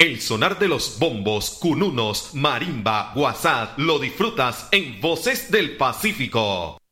El sonar de los bombos, cununos, marimba, guasat, lo disfrutas en Voces del Pacífico.